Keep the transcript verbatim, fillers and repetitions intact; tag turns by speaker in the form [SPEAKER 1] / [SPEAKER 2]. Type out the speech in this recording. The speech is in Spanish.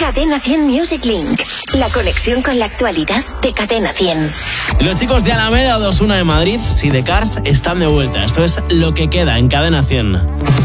[SPEAKER 1] Cadena cien Music Link. La conexión con la actualidad de Cadena cien.
[SPEAKER 2] Los chicos de Alameda dos uno de Madrid, Si de Cars, están de vuelta. Esto es Lo que queda en Cadena cien.